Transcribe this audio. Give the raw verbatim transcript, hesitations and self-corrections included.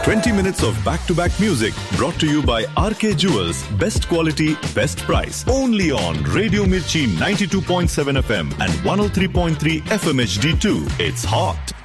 twenty minutes of back-to-back music brought to you by R K Jewels. Best quality, best price. Only on Radio Mirchi ninety-two point seven F M and one oh three point three F M H D two. It's hot.